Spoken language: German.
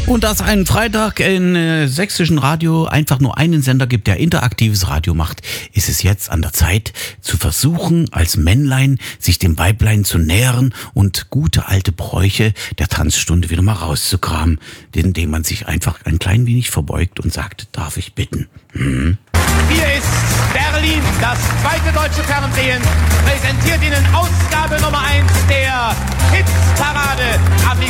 Und da es einen Freitag in sächsischen Radio einfach nur einen Sender gibt, der interaktives Radio macht, ist es jetzt an der Zeit zu versuchen, als Männlein sich dem Weiblein zu nähern und gute alte Bräuche der Tanzstunde wieder mal rauszukramen, indem man sich einfach ein klein wenig verbeugt und sagt, darf ich bitten? Hier ist Berlin, das zweite deutsche Fernsehen, präsentiert Ihnen Ausgabe Nummer 1 der Hitparade.